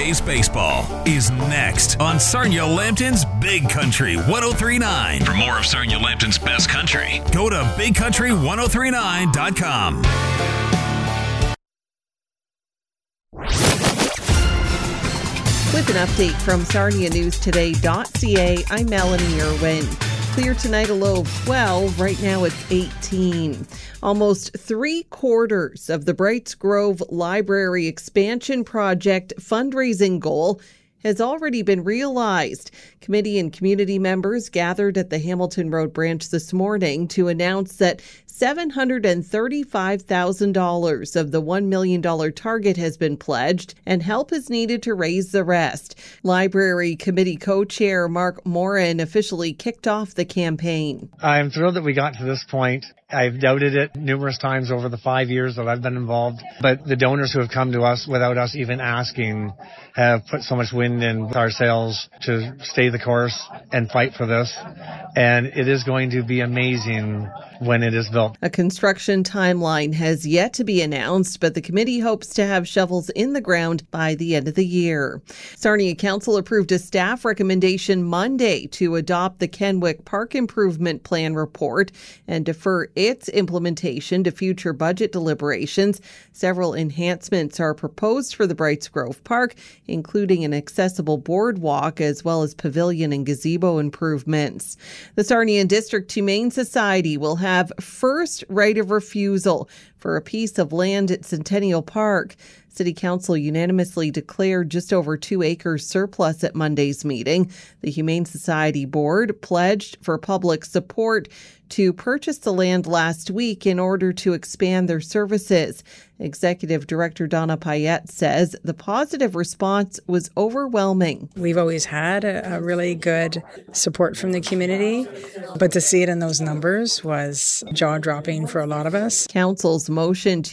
Jays baseball is next on Sarnia Lambton's Big Country 103.9. For more of Sarnia Lambton's best country, go to BigCountry1039.com. With an update from SarniaNewsToday.ca, I'm Melanie Irwin. Clear tonight, a low of 12. Right now it's 18. Almost 3/4 of the Brights Grove Library Expansion Project fundraising goal has already been realized. Committee and community members gathered at the Hamilton Road branch this morning to announce that $735,000 of the $1 million target has been pledged, and help is needed to raise the rest. Library Committee co-chair Mark Morin officially kicked off the campaign. I'm thrilled that we got to this point. I've doubted it numerous times over the 5 years that I've been involved, but the donors who have come to us without us even asking have put so much wind in our sails to stay the course and fight for this. And it is going to be amazing when it is built. A construction timeline has yet to be announced, but the committee hopes to have shovels in the ground by the end of the year. Sarnia Council approved a staff recommendation Monday to adopt the Kenwick Park Improvement Plan report and defer its implementation to future budget deliberations. Several enhancements are proposed for the Brights Grove Park, including an accessible boardwalk as well as pavilion and gazebo improvements. The Sarnia District Humane Society will have first right of refusal for a piece of land at Centennial Park. City Council unanimously declared just over 2 acres surplus at Monday's meeting. The Humane Society Board pledged for public support to purchase the land last week in order to expand their services. Executive Director Donna Payette says the positive response was overwhelming. We've always had a really good support from the community, but to see it in those numbers was jaw-dropping for a lot of us. Council's motion to